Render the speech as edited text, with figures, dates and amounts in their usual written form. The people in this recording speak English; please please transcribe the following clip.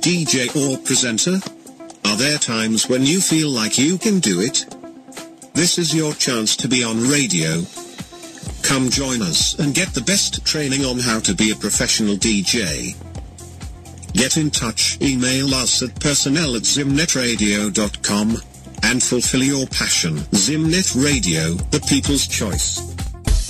DJ or presenter? Are there times when you feel like you can do it? This is your chance to be on radio. Come join us and get the best training on how to be a professional DJ. Get in touch, email us at personnel@zimnetradio.com, and fulfill your passion. Zimnet Radio, the people's choice.